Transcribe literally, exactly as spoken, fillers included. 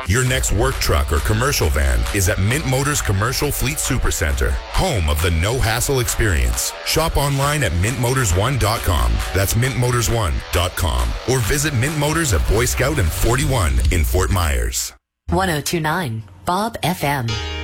Your next work truck or commercial van is at Mint Motors Commercial Fleet Supercenter, home of the no-hassle experience. Shop online at mint motors one dot com. That's mint motors one dot com. Or visit Mint Motors at Boy Scout and forty-one in Fort Myers. one oh two point nine Bob F M.